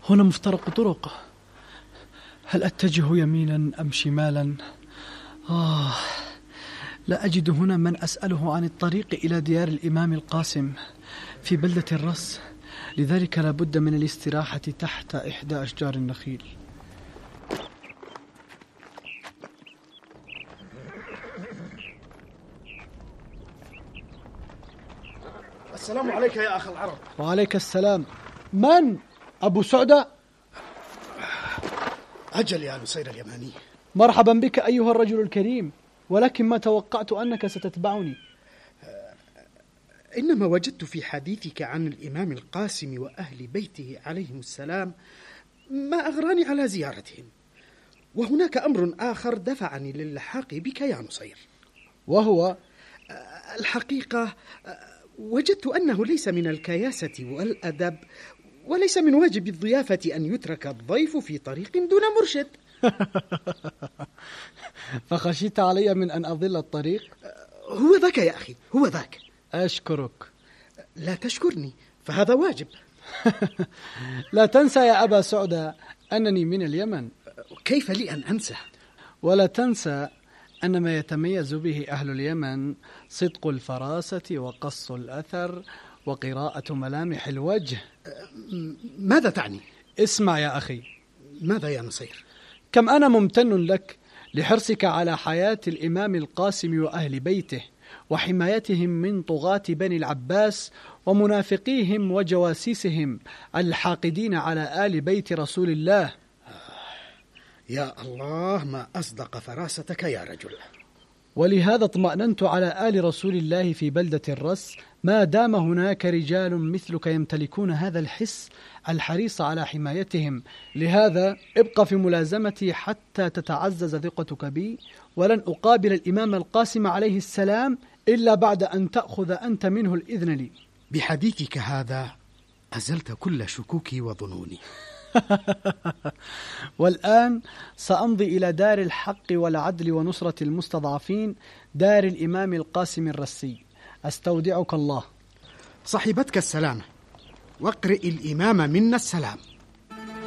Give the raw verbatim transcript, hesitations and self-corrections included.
هنا مفترق طرق، هل أتجه يمينا أم شمالا؟ آه لا أجد هنا من أسأله عن الطريق إلى ديار الإمام القاسم في بلدة الرس، لذلك لا بد من الاستراحة تحت إحدى أشجار النخيل. السلام عليك يا أخ العرب. وعليك السلام. من؟ أبو سعدة؟ أجل يا نصير اليماني. مرحبا بك أيها الرجل الكريم، ولكن ما توقعت أنك ستتبعني. إنما وجدت في حديثك عن الإمام القاسم وأهل بيته عليهم السلام ما أغراني على زيارتهم، وهناك أمر آخر دفعني للحاق بك يا نصير، وهو الحقيقة وجدت أنه ليس من الكياسة والأدب وليس من واجب الضيافة أن يترك الضيف في طريق دون مرشد. فخشيت علي من أن أضل الطريق؟ هو ذاك يا أخي، هو ذاك. أشكرك. لا تشكرني، فهذا واجب. لا تنسى يا أبا سعدة أنني من اليمن. كيف لي أن أنسى؟ ولا تنسى أن ما يتميز به أهل اليمن صدق الفراسة وقص الأثر وقراءة ملامح الوجه. ماذا تعني؟ اسمع يا أخي. ماذا يا نصير؟ كم أنا ممتن لك لحرصك على حياة الإمام القاسم وأهل بيته وحمايتهم من طغاة بني العباس ومنافقيهم وجواسيسهم الحاقدين على آل بيت رسول الله. يا الله، ما أصدق فراستك يا رجل. ولهذا اطمأننت على آل رسول الله في بلدة الرس ما دام هناك رجال مثلك يمتلكون هذا الحس الحريص على حمايتهم. لهذا ابقى في ملازمتي حتى تتعزز ثقتك بي، ولن أقابل الإمام القاسم عليه السلام إلا بعد أن تأخذ أنت منه الإذن لي. بحديثك هذا أزلت كل شكوكي وظنوني. والآن سأمضي إلى دار الحق والعدل ونصرة المستضعفين، دار الإمام القاسم الرسي. أستودعك الله. صحبتك السلامة، واقرئ الإمام منا السلام.